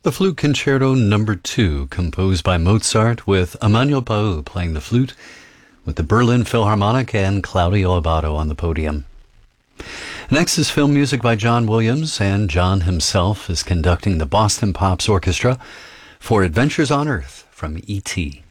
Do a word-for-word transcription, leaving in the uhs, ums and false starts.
The Flute Concerto Number two, composed by Mozart, with Emmanuel Pau playing the flute, with the Berlin Philharmonic and Claudio Abbado on the podium. Next is film music by John Williams, and John himself is conducting the Boston Pops Orchestra for Adventures on Earth from E T